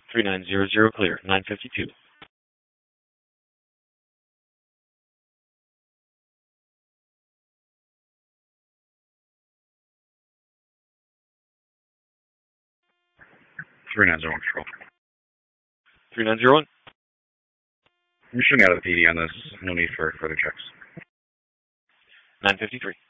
3900 clear. 952. Three nine zero one control. 3901. I'm shooting out of the PD on this. No need for further checks. 953.